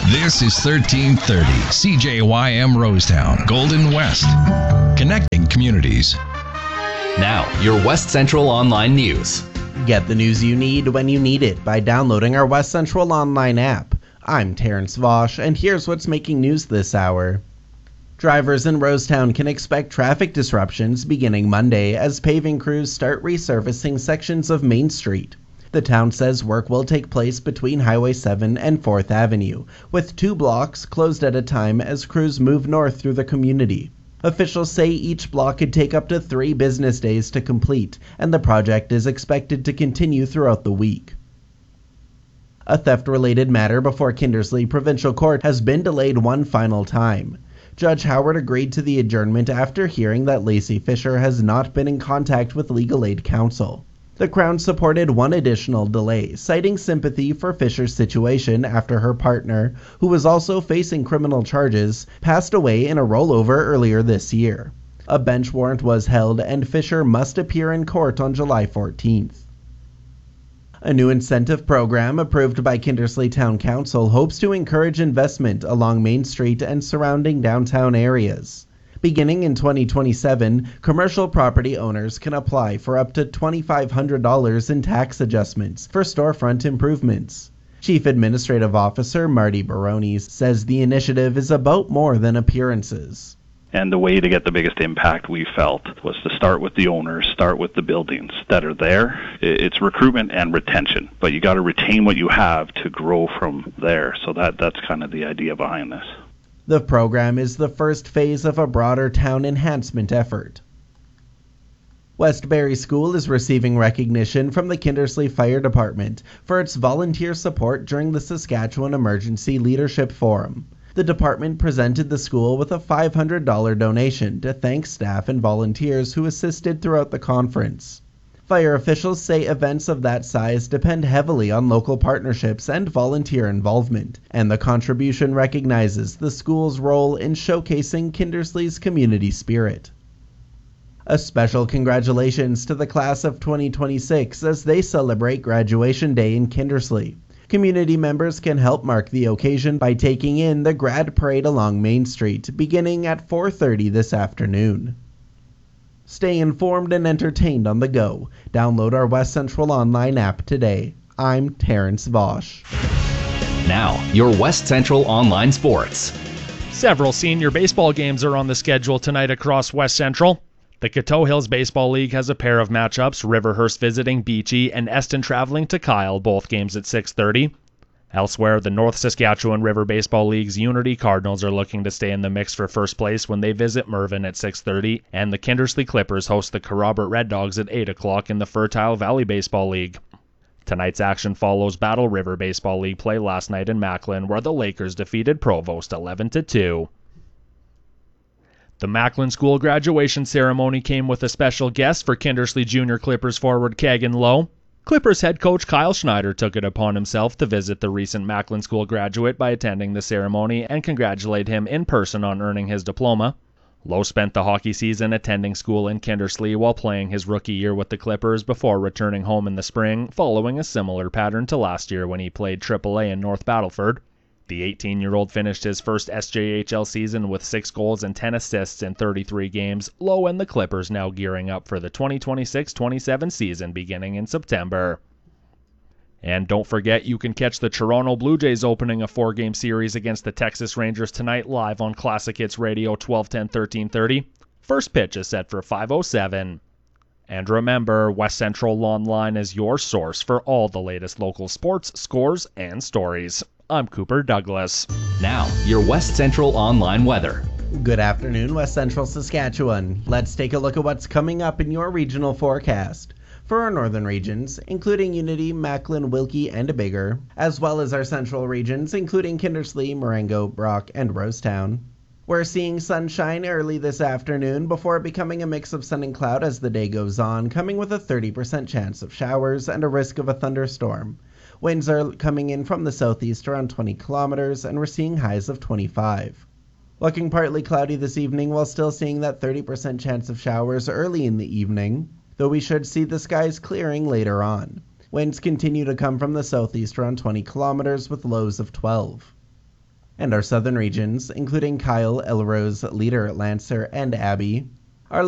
This is 1330 CJYM Rosetown, Golden West, connecting communities. Now, your West Central Online News. Get the news you need when you need it by downloading our West Central Online app. I'm Terrence Vosch, and here's what's making news this hour. Drivers in Rosetown can expect traffic disruptions beginning Monday as paving crews start resurfacing sections of Main Street. The town says work will take place between Highway 7 and 4th Avenue, with 2 blocks closed at a time as crews move north through the community. Officials say each block could take up to 3 business days to complete, and the project is expected to continue throughout the week. A theft-related matter before Kindersley Provincial Court has been delayed one final time. Judge Howard agreed to the adjournment after hearing that Lacey Fisher has not been in contact with Legal Aid Counsel. The Crown supported one additional delay, citing sympathy for Fisher's situation after her partner, who was also facing criminal charges, passed away in a rollover earlier this year. A bench warrant was held and Fisher must appear in court on July 14th. A new incentive program approved by Kindersley Town Council hopes to encourage investment along Main Street and surrounding downtown areas. Beginning in 2027, commercial property owners can apply for up to $2,500 in tax adjustments for storefront improvements. Chief Administrative Officer Marty Barones says the initiative is about more than appearances. And the way to get the biggest impact we felt was to start with the owners, start with the buildings that are there. It's recruitment and retention, but you got to retain what you have to grow from there. So that's kind of the idea behind this. The program is the first phase of a broader town enhancement effort. Westbury School is receiving recognition from the Kindersley Fire Department for its volunteer support during the Saskatchewan Emergency Leadership Forum. The department presented the school with a $500 donation to thank staff and volunteers who assisted throughout the conference. Fire officials say events of that size depend heavily on local partnerships and volunteer involvement, and the contribution recognizes the school's role in showcasing Kindersley's community spirit. A special congratulations to the class of 2026 as they celebrate Graduation Day in Kindersley. Community members can help mark the occasion by taking in the Grad Parade along Main Street, beginning at 4:30 this afternoon. Stay informed and entertained on the go. Download our West Central Online app today. I'm Terrence Vosch. Now, your West Central Online Sports. Several senior baseball games are on the schedule tonight across West Central. The Coteau Hills Baseball League has a pair of matchups, Riverhurst visiting Beachy and Eston traveling to Kyle, both games at 6:30. Elsewhere, the North Saskatchewan River Baseball League's Unity Cardinals are looking to stay in the mix for first place when they visit Mervyn at 6:30, and the Kindersley Clippers host the Kerrobert Red Dogs at 8 o'clock in the Fertile Valley Baseball League. Tonight's action follows Battle River Baseball League play last night in Macklin, where the Lakers defeated Provost 11-2. The Macklin School graduation ceremony came with a special guest for Kindersley Junior Clippers forward Kagan Lowe. Clippers head coach Kyle Schneider took it upon himself to visit the recent Macklin School graduate by attending the ceremony and congratulate him in person on earning his diploma. Lowe spent the hockey season attending school in Kindersley while playing his rookie year with the Clippers before returning home in the spring, following a similar pattern to last year when he played AAA in North Battleford. The 18-year-old finished his first SJHL season with 6 goals and 10 assists in 33 games. Lowe and the Clippers now gearing up for the 2026-27 season beginning in September. And don't forget, you can catch the Toronto Blue Jays opening a 4-game series against the Texas Rangers tonight live on Classic Hits Radio 1210-1330. First pitch is set for 5:07. And remember, West Central Online is your source for all the latest local sports, scores, and stories. I'm Cooper Douglas. Now, your West Central Online weather. Good afternoon, West Central Saskatchewan. Let's take a look at what's coming up in your regional forecast. For our northern regions, including Unity, Macklin, Wilkie, and Biggar, as well as our central regions, including Kindersley, Marengo, Brock, and Rosetown. We're seeing sunshine early this afternoon before becoming a mix of sun and cloud as the day goes on, coming with a 30% chance of showers and a risk of a thunderstorm. Winds are coming in from the southeast around 20 kilometers, and we're seeing highs of 25. Looking partly cloudy this evening while still seeing that 30% chance of showers early in the evening, though we should see the skies clearing later on. Winds continue to come from the southeast around 20 kilometers with lows of 12. And our southern regions, including Kyle, Elrose, Leader, Lancer, and Abby,